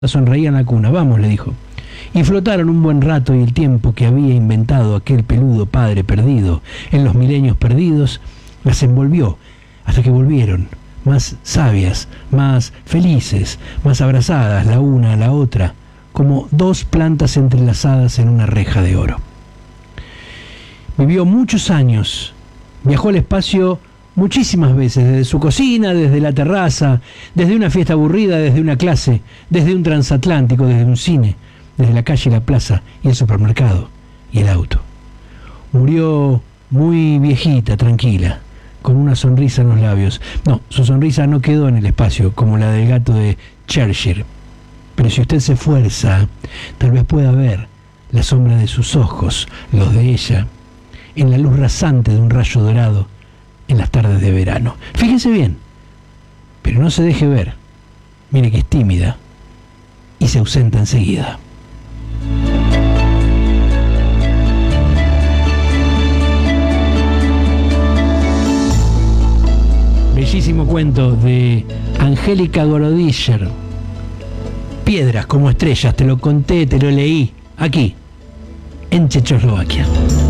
sonreía en la cuna. Vamos, le dijo. Y flotaron un buen rato, y el tiempo que había inventado aquel peludo padre perdido en los milenios perdidos las envolvió hasta que volvieron, más sabias, más felices, más abrazadas la una a la otra, como dos plantas entrelazadas en una reja de oro. Vivió muchos años, viajó al espacio muchísimas veces, desde su cocina, desde la terraza, desde una fiesta aburrida, desde una clase, desde un transatlántico, desde un cine, desde la calle y la plaza y el supermercado y el auto. Murió muy viejita, tranquila, con una sonrisa en los labios. No, su sonrisa no quedó en el espacio como la del gato de Churchill, pero si usted se esfuerza, tal vez pueda ver la sombra de sus ojos, los de ella, en la luz rasante de un rayo dorado en las tardes de verano. Fíjese bien, pero no se deje ver. Mire que es tímida y se ausenta enseguida. Bellísimo cuento de Angélica Gorodischer. Piedras como estrellas, te lo conté, te lo leí, aquí, en Checoslovaquia.